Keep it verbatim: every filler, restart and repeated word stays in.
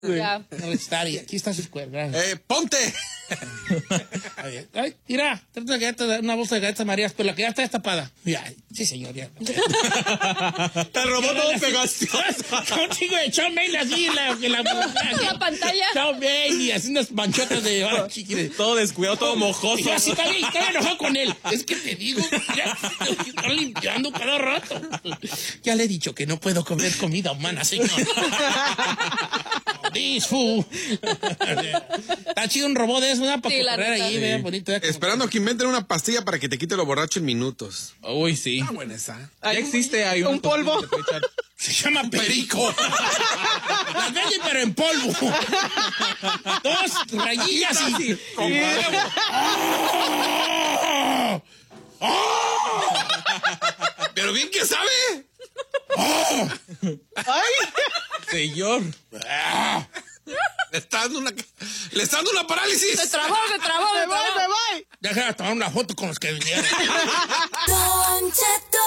Ya. Aquí está su square, gracias. Eh, ponte. Ay, mira, trata de galletas, una bolsa de galletas Marías, pero la que ya está destapada. Ya, sí, señor, ya. Te robó todo pegaste. Contigo de Shawn Bailey así en la, en la, la pantalla. Shawn Bailey, así unas manchotas de... Ah, chiquire. Todo descuidado, todo mojoso. Y yo así también, estaba enojado con él. Es que te digo, ya, está limpiando cada rato. Ya le he dicho que no puedo comer comida humana, señor. This food. Está chido un robot de eso, ¿no? Para Sí, la correr neta. ahí, Sí. vea, bonito. Esperando que inventen una pastilla para que te quite lo borracho en minutos. Uy, sí. Está buena esa. Ya existe, hay un polvo. Se llama perico. Las venden, pero en polvo. Dos rayillas y... ¡Oh! ¡Oh! Pero bien que sabe. ¡Oh! Señor. ¡Ah! Le está dando una, le está dando una parálisis. Se trabó, se trabó, ¡Me se voy, trabó. me voy! Deja de tomar una foto con los que vinieron. Don Cheto